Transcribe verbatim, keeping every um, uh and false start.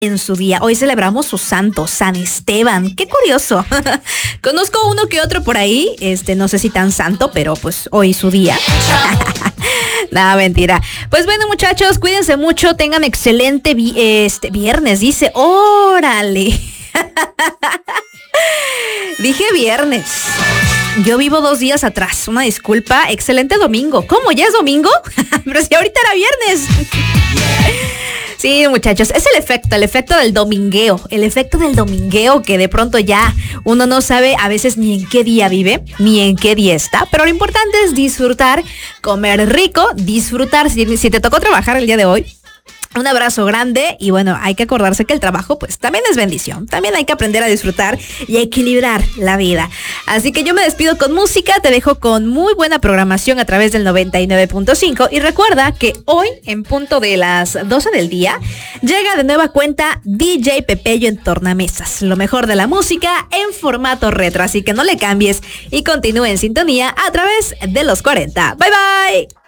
en su día. Hoy celebramos su santo, San Esteban. Qué curioso. Conozco uno que otro por ahí, este, no sé si tan santo, pero pues hoy su día. Nada, mentira. Pues bueno, muchachos, cuídense mucho, tengan excelente vi- este viernes, dice. ¡Órale! Dije viernes. Yo vivo dos días atrás, una disculpa. Excelente domingo. ¿Cómo? ¿Ya es domingo? Pero si ahorita era viernes. Sí, muchachos, es el efecto, el efecto del domingueo, el efecto del domingueo que de pronto ya uno no sabe a veces ni en qué día vive, ni en qué día está, pero lo importante es disfrutar, comer rico, disfrutar. Si, si te tocó trabajar el día de hoy, un abrazo grande y bueno, hay que acordarse que el trabajo pues también es bendición, también hay que aprender a disfrutar y a equilibrar la vida. Así que yo me despido con música, te dejo con muy buena programación a través del noventa y nueve punto cinco y recuerda que hoy en punto de las doce del día llega de nueva cuenta D J Pepeyo en Tornamesas, lo mejor de la música en formato retro, así que no le cambies y continúe en sintonía a través de los cuarenta. Bye bye.